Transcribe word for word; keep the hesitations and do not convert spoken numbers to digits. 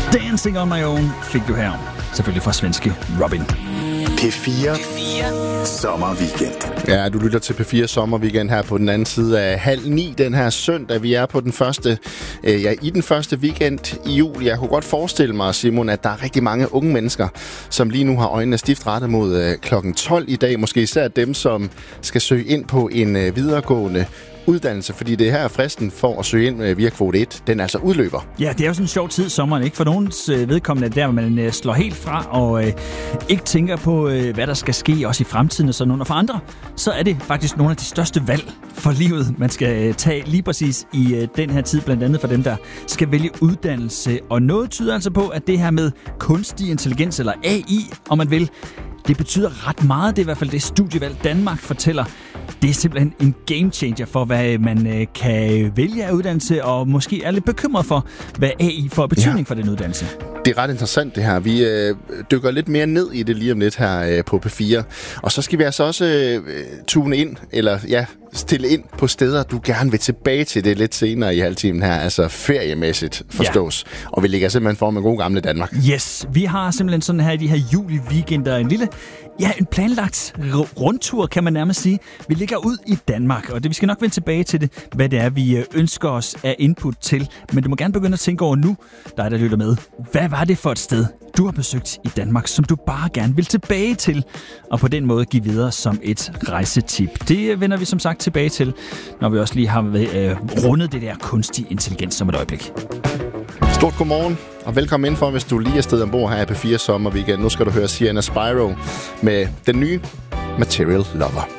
Dancing on my own fik du her. Selvfølgelig fra svenske Robin. P fire, P fire. Sommerweekend. Ja, du lytter til P fire Sommerweekend her på den anden side af halv ni den her søndag. Vi er på den første, øh, ja, i den første weekend i jul. Jeg kunne godt forestille mig, Simon, at der er rigtig mange unge mennesker, som lige nu har øjnene stift rettet mod øh, klokken tolv i dag. Måske især dem, som skal søge ind på en øh, videregående uddannelse, fordi det her fristen for at søge ind via kvote et, den altså udløber. Ja, det er jo sådan en sjov tid sommeren, ikke? For nogens øh, vedkommende, der hvor man øh, slår helt fra og øh, ikke tænker på, øh, hvad der skal ske også i fremtiden og sådan noget. Og for andre, så er det faktisk nogle af de største valg for livet, man skal øh, tage lige præcis i øh, den her tid, blandt andet for dem, der skal vælge uddannelse. Og noget tyder altså på, at det her med kunstig intelligens, eller A I, om man vil, det betyder ret meget. Det er i hvert fald det Studievalg Danmark fortæller. Det er simpelthen en game changer for, hvad man kan vælge af uddannelse, og måske er lidt bekymret for, hvad A I får betydning ja. for den uddannelse. Det er ret interessant det her. Vi øh, dykker lidt mere ned i det lige om lidt her øh, på P fire. Og så skal vi altså også øh, tune ind, eller ja, stille ind på steder, du gerne vil tilbage til det lidt senere i halvtimen her. Altså feriemæssigt forstås. Ja. Og vi ligger simpelthen for med god gamle Danmark. Yes, vi har simpelthen sådan her i de her juli-weekender en lille, ja, en planlagt rundtur, kan man nærmest sige. Vi ligger ud i Danmark, og det, vi skal nok vende tilbage til det, hvad det er, vi ønsker os af input til. Men du må gerne begynde at tænke over nu, dig der lytter med. Hvad var det for et sted, du har besøgt i Danmark, som du bare gerne vil tilbage til, og på den måde give videre som et rejsetip? Det vender vi som sagt tilbage til, når vi også lige har øh, rundet det der kunstig intelligens om et øjeblik. Stort godmorgen, og velkommen indenfor, hvis du lige er sted ombord her i P fire Sommerweekend. Nu skal du høre Sienna Spyro med den nye Material Lover.